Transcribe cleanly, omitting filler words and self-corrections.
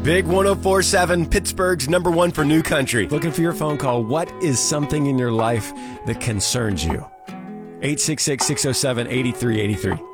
Big 104.7, Pittsburgh's #1 for new country. Looking for your phone call. What is something in your life that concerns you? 866-607-8383.